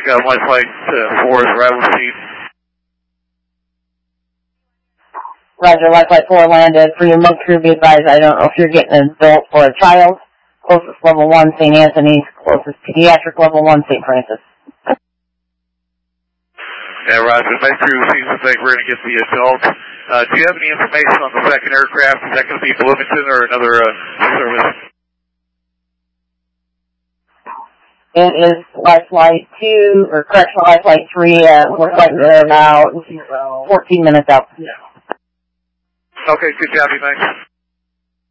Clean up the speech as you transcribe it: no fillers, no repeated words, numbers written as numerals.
Life Flight 4 is arrival seat. Roger, Life Flight 4 landed. For your monk crew, be advised, I don't know if you're getting an adult or a child. Closest level 1, St. Anthony's. Closest pediatric level 1, St. Francis. Yeah, Roger. Night crew seems to think we're going to get the adult. Do you have any information on the second aircraft? Is that going to be Bloomington or another service? It is Life Flight 2, or correctional Life Flight 3. We're flighting there about 14 minutes out. Okay, good job, you thanks.